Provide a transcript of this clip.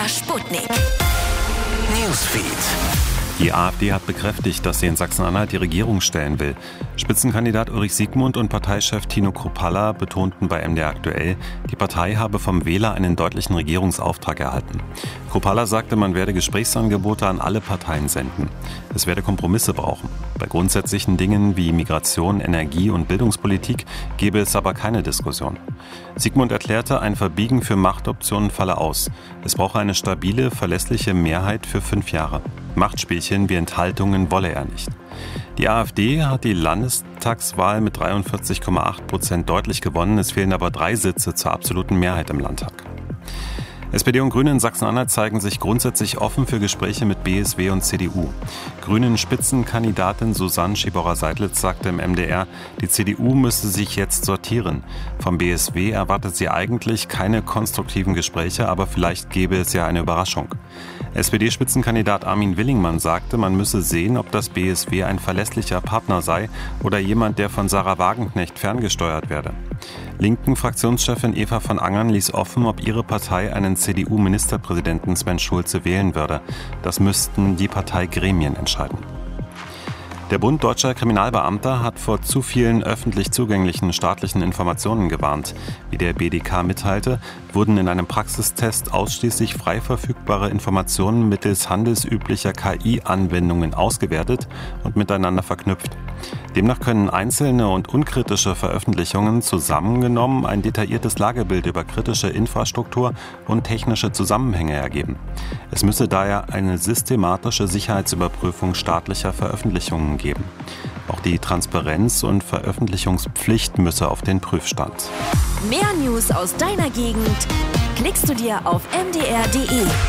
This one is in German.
MDR Sputnik. Newsfeed. Die AfD hat bekräftigt, dass sie in Sachsen-Anhalt die Regierung stellen will. Spitzenkandidat Ulrich Siegmund und Parteichef Tino Kruppalla betonten bei MDR aktuell, die Partei habe vom Wähler einen deutlichen Regierungsauftrag erhalten. Kruppalla sagte, man werde Gesprächsangebote an alle Parteien senden. Es werde Kompromisse brauchen. Bei grundsätzlichen Dingen wie Migration, Energie und Bildungspolitik gebe es aber keine Diskussion. Siegmund erklärte, ein Verbiegen für Machtoptionen falle aus. Es brauche eine stabile, verlässliche Mehrheit für 5 Jahre. Machtspielchen wie Enthaltungen wolle er nicht. Die AfD hat die Landestagswahl mit 43,8% deutlich gewonnen. Es fehlen aber 3 Sitze zur absoluten Mehrheit im Landtag. SPD und Grüne in Sachsen-Anhalt zeigen sich grundsätzlich offen für Gespräche mit BSW und CDU. Grünen-Spitzenkandidatin Susanne Schiebauer-Seidlitz sagte im MDR, die CDU müsse sich jetzt sortieren. Vom BSW erwartet sie eigentlich keine konstruktiven Gespräche, aber vielleicht gäbe es ja eine Überraschung. SPD-Spitzenkandidat Armin Willingmann sagte, man müsse sehen, ob das BSW ein verlässlicher Partner sei oder jemand, der von Sarah Wagenknecht ferngesteuert werde. Linken-Fraktionschefin Eva von Angern ließ offen, ob ihre Partei einen CDU-Ministerpräsidenten Sven Schulze wählen würde. Das müssten die Parteigremien entscheiden. Der Bund Deutscher Kriminalbeamter hat vor zu vielen öffentlich zugänglichen staatlichen Informationen gewarnt. Wie der BDK mitteilte, wurden in einem Praxistest ausschließlich frei verfügbare Informationen mittels handelsüblicher KI-Anwendungen ausgewertet und miteinander verknüpft. Demnach können einzelne und unkritische Veröffentlichungen zusammengenommen ein detailliertes Lagebild über kritische Infrastruktur und technische Zusammenhänge ergeben. Es müsse daher eine systematische Sicherheitsüberprüfung staatlicher Veröffentlichungen geben. Auch die Transparenz- und Veröffentlichungspflicht müsse auf den Prüfstand. Mehr News aus deiner Gegend klickst du dir auf mdr.de.